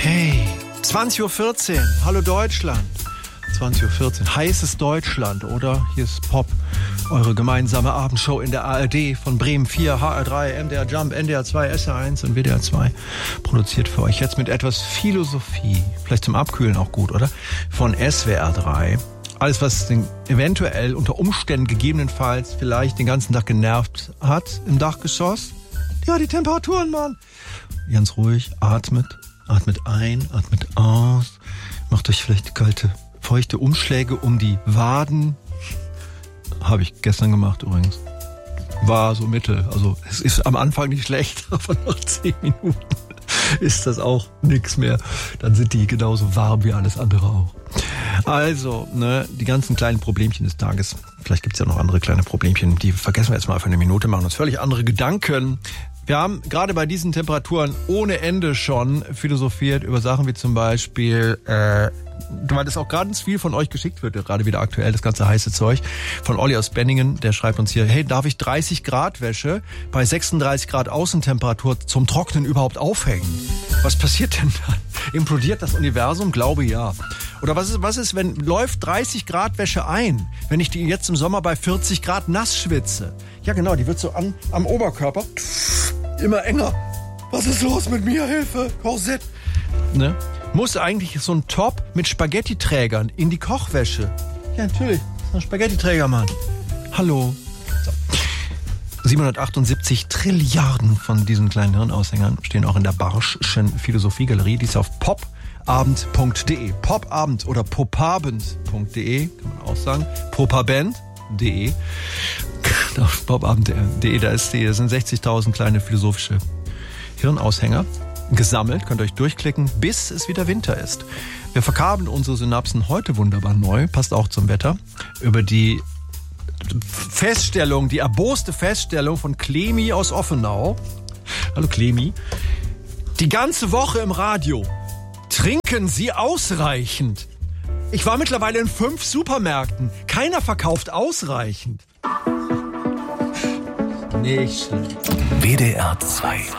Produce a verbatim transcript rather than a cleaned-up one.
Okay, zwanzig Uhr vierzehn. Hallo Deutschland. zwanzig Uhr vierzehn. Heißes Deutschland, oder? Hier ist Pop, eure gemeinsame Abendshow in der A R D von Bremen vier, H R drei, M D R Jump, N D R zwei, S R eins und W D R zwei. Produziert für euch jetzt mit etwas Philosophie. Vielleicht zum Abkühlen auch gut, oder? Von S W R drei. Alles, was den eventuell unter Umständen gegebenenfalls vielleicht den ganzen Tag genervt hat im Dachgeschoss. Ja, die Temperaturen, Mann. Ganz ruhig, atmet, atmet ein, atmet aus. Macht euch vielleicht kalte, feuchte Umschläge um die Waden. Habe ich gestern gemacht übrigens. War so mittel. Also es ist am Anfang nicht schlecht, aber nach zehn Minuten ist das auch nichts mehr. Dann sind die genauso warm wie alles andere auch. Also, ne, die ganzen kleinen Problemchen des Tages. Vielleicht gibt's ja noch andere kleine Problemchen, die vergessen wir jetzt mal für eine Minute, machen uns völlig andere Gedanken. Wir haben gerade bei diesen Temperaturen ohne Ende schon philosophiert über Sachen wie zum Beispiel, äh, weil das auch ganz viel von euch geschickt wird, gerade wieder aktuell, das ganze heiße Zeug, von Olli aus Benningen, der schreibt uns hier, hey, darf ich dreißig Grad Wäsche bei sechsunddreißig Grad Außentemperatur zum Trocknen überhaupt aufhängen? Was passiert denn dann? Implodiert das Universum? Glaube ja. Oder was ist, was ist, wenn läuft dreißig Grad Wäsche ein, wenn ich die jetzt im Sommer bei vierzig Grad nass schwitze? Ja genau, die wird so an, am Oberkörper immer enger. Was ist los mit mir? Hilfe, Korsett. Ne? Muss eigentlich so ein Top mit Spaghetti-Trägern in die Kochwäsche? Ja, natürlich. Das ist ein Spaghetti-Träger, Mann. Hallo. So. siebenhundertachtundsiebzig Trilliarden von diesen kleinen Hirnaushängern stehen auch in der Barschschen Philosophiegalerie. Die ist auf popabend punkt de. Popabend oder popabend punkt de, kann man auch sagen. popabend punkt de. Auf popabend punkt de, da ist die, da sind sechzigtausend kleine philosophische Hirnaushänger gesammelt. Könnt ihr euch durchklicken, bis es wieder Winter ist. Wir verkabeln unsere Synapsen heute wunderbar neu, passt auch zum Wetter, über die Feststellung, die erboste Feststellung von Clemi aus Offenau. Hallo Clemi. Die ganze Woche im Radio. Trinken Sie ausreichend? Ich war mittlerweile in fünf Supermärkten. Keiner verkauft ausreichend. Nicht schlecht. W D R zwei.